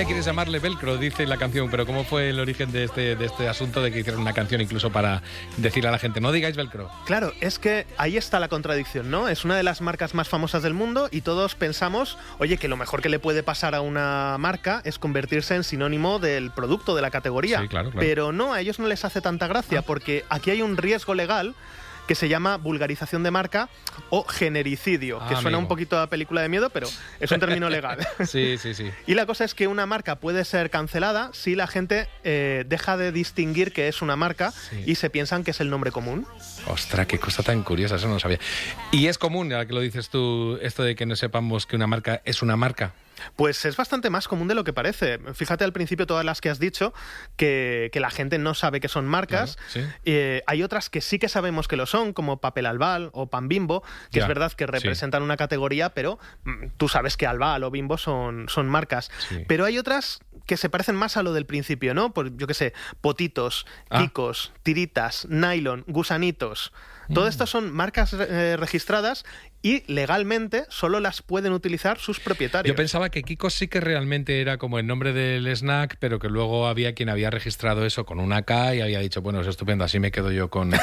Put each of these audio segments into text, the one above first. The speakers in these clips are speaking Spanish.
todavía quieres llamarle velcro, dice la canción, pero ¿cómo fue el origen de este asunto de que hicieron una canción incluso para decirle a la gente, no digáis velcro? Claro, es que ahí está la contradicción, ¿no? Es una de las marcas más famosas del mundo y todos pensamos, oye, que lo mejor que le puede pasar a una marca es convertirse en sinónimo del producto, de la categoría. Sí, claro. Pero no, a ellos no les hace tanta gracia porque aquí hay un riesgo legal que se llama vulgarización de marca o genericidio, que suena un poquito a película de miedo, pero es un término legal. Sí. Y la cosa es que una marca puede ser cancelada si la gente deja de distinguir que es una marca y se piensan que es el nombre común. Ostras, qué cosa tan curiosa, eso no lo sabía. ¿Y es común, ahora que lo dices tú, esto de que no sepamos que una marca es una marca? Pues es bastante más común de lo que parece. Fíjate al principio todas las que has dicho, que la gente no sabe que son marcas. Claro, sí. Hay otras que sí que sabemos que lo son, como Papel Albal o Pan Bimbo, que es verdad que representan una categoría, pero tú sabes que Albal o Bimbo son marcas. Sí. Pero hay otras que se parecen más a lo del principio, ¿no? Pues yo qué sé, Potitos, Kikos, Tiritas, Nylon, Gusanitos. Todo esto son marcas registradas y legalmente solo las pueden utilizar sus propietarios. Yo pensaba que Kikos sí que realmente era como el nombre del snack, pero que luego había quien había registrado eso con una K y había dicho, bueno, es estupendo, así me quedo yo con...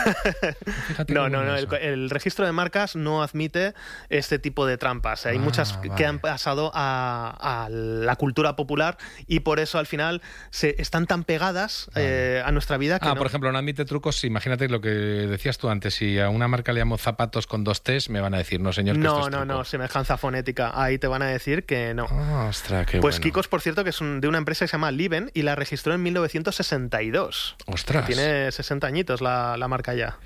No, el registro de marcas no admite este tipo de trampas. Hay muchas que han pasado a la cultura popular y por eso al final están tan pegadas a nuestra vida que por ejemplo, no admite trucos. Imagínate lo que decías tú antes, si a una marca le llamo zapatos con 2 T's, me van a decir, no señor, que esto es truco. No, semejanza fonética. Ahí te van a decir que no. Ostras, qué pues bueno. Kikos, por cierto, que es de una empresa que se llama Liven y la registró en 1962. Ostras. Tiene 60 añitos la marca ya.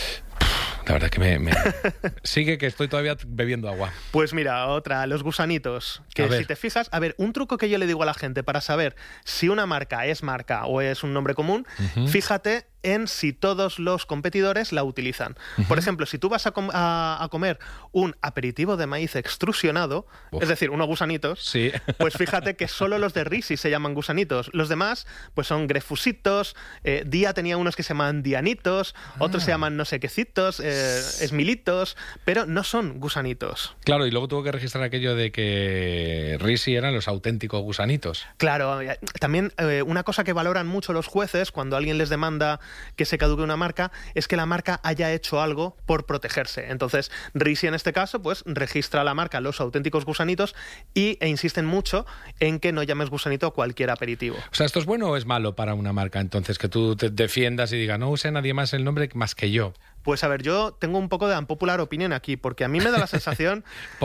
La verdad que sigue que estoy todavía bebiendo agua. Pues mira, otra, los gusanitos. Que si te fijas, un truco que yo le digo a la gente para saber si una marca es marca o es un nombre común, fíjate en si todos los competidores la utilizan. Por ejemplo, si tú vas a comer un aperitivo de maíz extrusionado, es decir, unos gusanitos, pues fíjate que solo los de Risi se llaman gusanitos. Los demás pues son grefusitos, Día tenía unos que se llaman dianitos, otros se llaman no sé quécitos, esmilitos, pero no son gusanitos. Claro, y luego tuvo que registrar aquello de que Risi eran los auténticos gusanitos. Claro, también una cosa que valoran mucho los jueces cuando alguien les demanda que se caduque una marca es que la marca haya hecho algo por protegerse. Entonces, Risi en este caso pues registra la marca Los Auténticos Gusanitos e insisten mucho en que no llames gusanito a cualquier aperitivo. O sea, ¿esto es bueno o es malo para una marca? Entonces, que tú te defiendas y digas, no use nadie más el nombre más que yo. Pues a ver, yo tengo un poco de unpopular opinion aquí, porque a mí me da la sensación...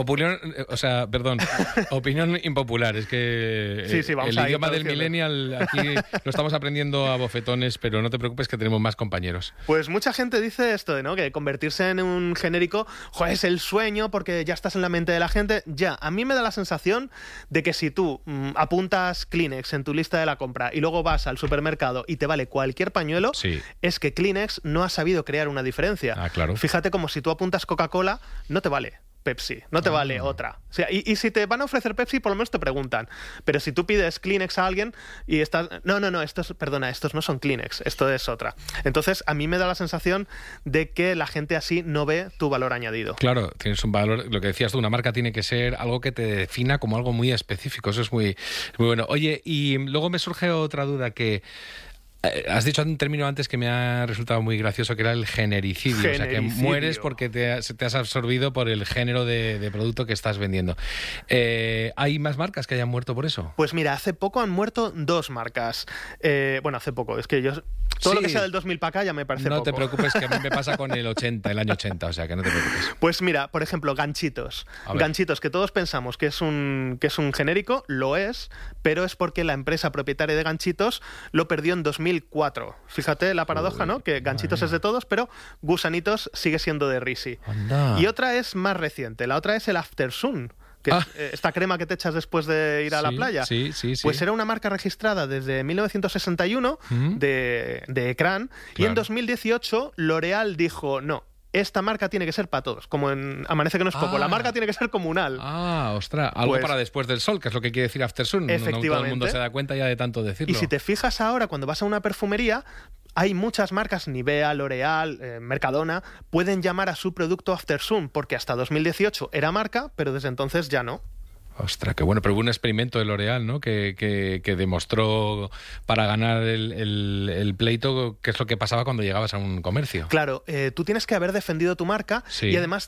opinión impopular. Es que vamos el idioma del millennial aquí lo estamos aprendiendo a bofetones, pero no te preocupes que tenemos más compañeros. Pues mucha gente dice esto de, ¿no?, que convertirse en un genérico, es el sueño porque ya estás en la mente de la gente. Ya, a mí me da la sensación de que si tú apuntas Kleenex en tu lista de la compra y luego vas al supermercado y te vale cualquier pañuelo, es que Kleenex no ha sabido crear una diferencia. Claro. Fíjate, como si tú apuntas Coca-Cola, no te vale Pepsi, no te vale otra. O sea, y si te van a ofrecer Pepsi, por lo menos te preguntan. Pero si tú pides Kleenex a alguien y estás... No, estos no son Kleenex, esto es otra. Entonces, a mí me da la sensación de que la gente así no ve tu valor añadido. Claro, tienes un valor, lo que decías tú, una marca tiene que ser algo que te defina como algo muy específico. Eso es muy bueno. Oye, y luego me surge otra duda que... Has dicho un término antes que me ha resultado muy gracioso, que era el genericidio. O sea, que mueres porque te has absorbido por el género de producto que estás vendiendo. ¿Hay más marcas que hayan muerto por eso? Pues mira, hace poco han muerto 2 marcas. Hace poco. Es que yo... Todo lo que sea del 2000 para acá ya me parece poco. No te preocupes, que a mí me pasa con el año 80, o sea, que no te preocupes. Pues mira, por ejemplo, Ganchitos. Ganchitos, que todos pensamos que es un genérico, lo es, pero es porque la empresa propietaria de Ganchitos lo perdió en 2004. Fíjate la paradoja, ¿no? Que Ganchitos es de todos, pero Gusanitos sigue siendo de Risi. Anda. Y otra es más reciente, la otra es el After Sun, que esta crema que te echas después de ir a la playa. Sí. Pues era una marca registrada desde 1961 de Ecran, y en 2018 L'Oréal dijo, no, esta marca tiene que ser para todos, como en Amanece que no es poco. La marca tiene que ser comunal. Ostras, algo para después del sol, que es lo que quiere decir After Sun. Efectivamente. No todo el mundo se da cuenta ya de tanto decirlo. Y si te fijas ahora, cuando vas a una perfumería, hay muchas marcas, Nivea, L'Oréal, Mercadona, pueden llamar a su producto After Sun, porque hasta 2018 era marca, pero desde entonces ya no. Ostras, qué bueno. Pero hubo un experimento de L'Oréal, ¿no? Que demostró para ganar el pleito qué es lo que pasaba cuando llegabas a un comercio. Claro, tú tienes que haber defendido tu marca y además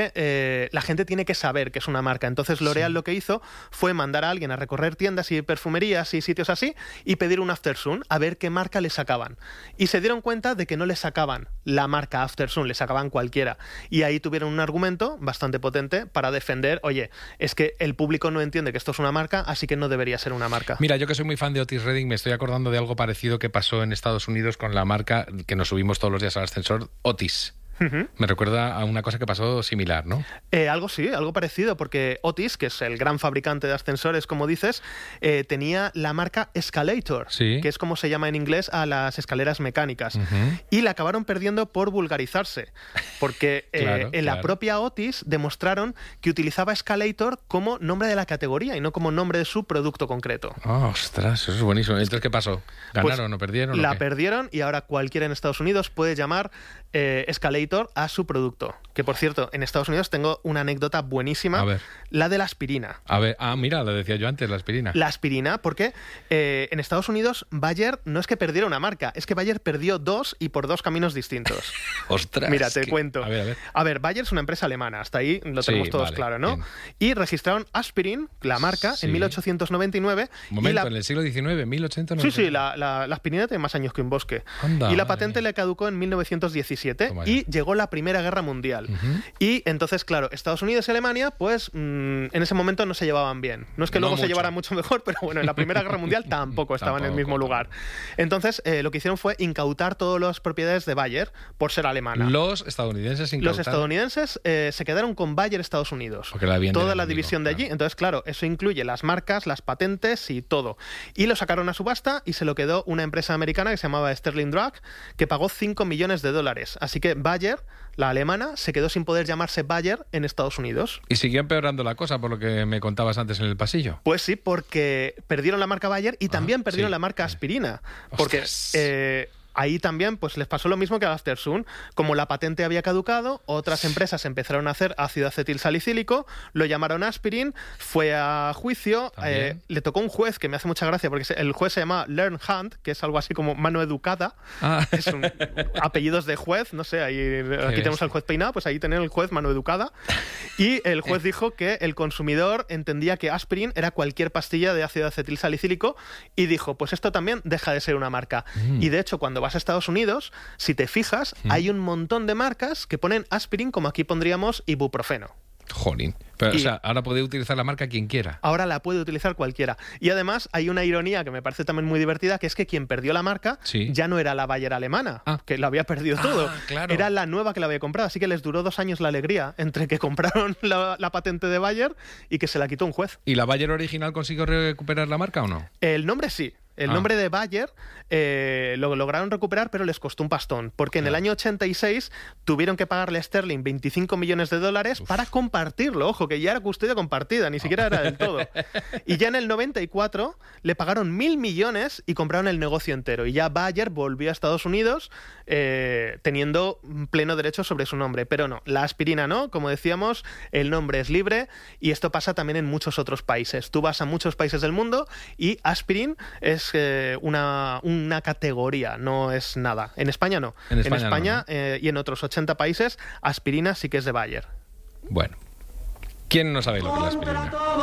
la gente tiene que saber que es una marca. Entonces L'Oréal lo que hizo fue mandar a alguien a recorrer tiendas y perfumerías y sitios así y pedir un After Sun a ver qué marca le sacaban. Y se dieron cuenta de que no le sacaban la marca After Sun, le sacaban cualquiera. Y ahí tuvieron un argumento bastante potente para defender, oye, es que el público no entiende que esto es una marca, así que no debería ser una marca. Mira, yo que soy muy fan de Otis Redding, me estoy acordando de algo parecido que pasó en Estados Unidos con la marca que nos subimos todos los días al ascensor, Otis. Me recuerda a una cosa que pasó similar, ¿no? Algo parecido, porque Otis, que es el gran fabricante de ascensores, como dices, tenía la marca Escalator, que es como se llama en inglés a las escaleras mecánicas. Y la acabaron perdiendo por vulgarizarse, porque la propia Otis demostraron que utilizaba Escalator como nombre de la categoría y no como nombre de su producto concreto. Oh, ostras, eso es buenísimo. Entonces, ¿qué pasó? ¿Ganaron o perdieron? La perdieron y ahora cualquiera en Estados Unidos puede llamar Escalator a su producto. Que, por cierto, en Estados Unidos tengo una anécdota buenísima. A ver. La de la aspirina. A ver, mira, lo decía yo antes, la aspirina. La aspirina, porque en Estados Unidos Bayer no es que perdiera una marca, es que Bayer perdió dos y por dos caminos distintos. Ostras. Mira, te cuento. A ver. A ver, Bayer es una empresa alemana, hasta ahí lo tenemos todos claro, ¿no? Bien. Y registraron Aspirin, la marca, en 1899. Un momento, en el siglo XIX, 1899. Sí, la aspirina tiene más años que un bosque. Anda, y la patente le caducó en 1917 y llegó la Primera Guerra Mundial. Y entonces, claro, Estados Unidos y Alemania, pues en ese momento no se llevaban bien. No es que luego se llevaran mucho mejor, pero bueno, en la Primera Guerra Mundial tampoco estaban en el mismo lugar. Entonces, lo que hicieron fue incautar todas las propiedades de Bayer por ser alemana. Los estadounidenses incautaron. Los estadounidenses se quedaron con Bayer Estados Unidos. Toda la división de allí. Entonces, claro, eso incluye las marcas, las patentes y todo. Y lo sacaron a subasta y se lo quedó una empresa americana que se llamaba Sterling Drug, que pagó $5 millones. Así que Bayer, la alemana, se quedó sin poder llamarse Bayer en Estados Unidos. ¿Y siguió empeorando la cosa por lo que me contabas antes en el pasillo? Pues sí, porque perdieron la marca Bayer y también perdieron la marca aspirina. Porque ahí también pues les pasó lo mismo que a After Sun. Como la patente había caducado, otras empresas empezaron a hacer ácido acetilsalicílico, lo llamaron Aspirin, fue a juicio, le tocó un juez que me hace mucha gracia porque el juez se llama Learn Hand, que es algo así como mano educada. Es apellidos de juez, no sé, aquí tenemos al juez peinado, pues ahí tenemos el juez mano educada. Y el juez dijo que el consumidor entendía que Aspirin era cualquier pastilla de ácido acetilsalicílico y dijo, pues esto también deja de ser una marca. Y de hecho, cuando vas a Estados Unidos, si te fijas, hay un montón de marcas que ponen Aspirin, como aquí pondríamos ibuprofeno. Jolín. Pero, o sea, ahora puede utilizar la marca quien quiera. Ahora la puede utilizar cualquiera. Y además hay una ironía que me parece también muy divertida, que es que quien perdió la marca ya no era la Bayer alemana, que lo había perdido todo. Claro. Era la nueva que la había comprado. Así que les duró 2 años la alegría entre que compraron la patente de Bayer y que se la quitó un juez. ¿Y la Bayer original consiguió recuperar la marca o no? El nombre sí. El nombre de Bayer lo lograron recuperar, pero les costó un pastón, porque en el año 86 tuvieron que pagarle a Sterling $25 millones para compartirlo. Ojo, que ya era custodia compartida, ni siquiera era del todo. Y ya en el 94 le pagaron 1.000 millones y compraron el negocio entero. Y ya Bayer volvió a Estados Unidos teniendo pleno derecho sobre su nombre. Pero no, la aspirina no, como decíamos, el nombre es libre y esto pasa también en muchos otros países. Tú vas a muchos países del mundo y Aspirin es una categoría, no es nada. En España no. En España no. Y en otros 80 países, aspirina sí que es de Bayer. Bueno, ¿quién no sabe lo que es la aspirina?